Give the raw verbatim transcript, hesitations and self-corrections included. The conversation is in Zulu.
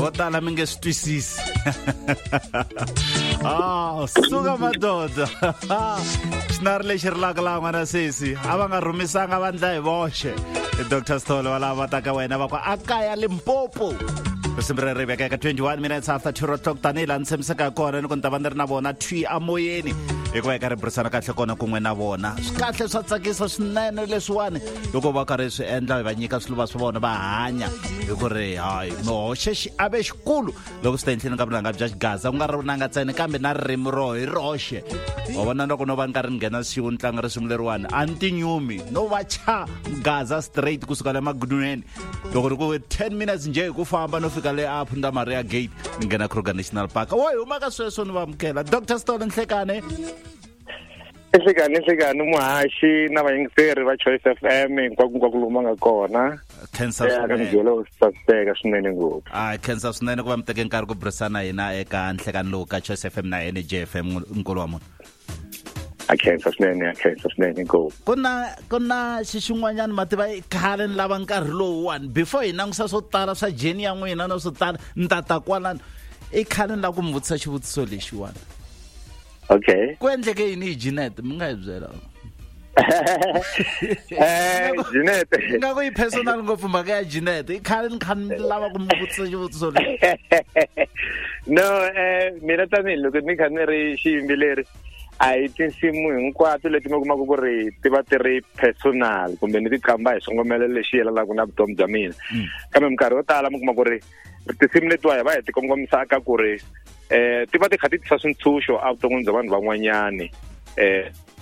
vo tala mi nge swi twisisi. Ah, suka madoda. Xinari lexi rilaka laha n'wana sesi a va nga rhumisanga vandla hi voxe. Doctor Sithole wa lava ta ka wena va ku a kaya Limpopo. Risimbere ri veka ka twenty-one minutes after two o'clock tani la ntshemseka kona ni ku ta va ni ri na vona twi amoyeni hikuva eka ri burisana kahle kona kun'we na vona swi kahle swa tsakisa swinene leswiwani loko va karhi swi endla va nyika swiluva swa vona va hanya hi ku ri hayi moxe xiave xikulu loko swi ta endleni ka vulanga bya xigaza ku nga ri vunanga ntsena kambe na ririmi ro hi roxe wa vona loko no va ni karhi ni nghena siku ni tlanga risimu leriwani a ni tinyumi no va cha gaza straight kusuka le maguduneni loko ri ku ten minutes nje ku famba no fika le up nda Maria Gate ni nghena Kruger National Park wo huma ka sweswo ni va amukela Doctor Sithole Nhlekane. Nhlekane nhlekane muhaxi na vayingiseri va Choice F M hinkwako ku luma nga kona. Cancer swinene. Ngelo saseka swinene ngopfu. Ah, cancer swinene ku va mteke nkarhi ku burisana hina eka Nhlekane lowu ka Choice F M na N J F M nkolo wa mona. A cancer swinene, a cancer swinene ngopfu. Kuna kuna xixin'wanyana mativa khale ni lava nkarhi lowu one before hina ngisa swo tala swa jeni ya n'wina no swo tala ntata kwalani i khale ni la ku mi vutisa xivutiso lexiwani. Okay. Ku endleke yini hi Jeanette mi nga hi byela? Eh, Jeanette. Nga ku yi personal ngopfu mhaka ya Jeanette i khale ni kha ni lava ku mi vutisa xivutiso lexi. No, eh mina tani loko ni kha ni ri xiyimbeleri a hi tinsimu hinkwato leti mi kumaka ku ri ti va ti ri personal kumbe ni ti qamba hi swingomelo lexi yelanaka na vutomi bya mina kambe minkarhi yo tala mi kuma ku ri tinsimu letiwa hi va hi ti kongomisaka ku ri eh ti va ti kha ti tisa swintshuxo a vuton'wini bya vanhu van'wanyani eh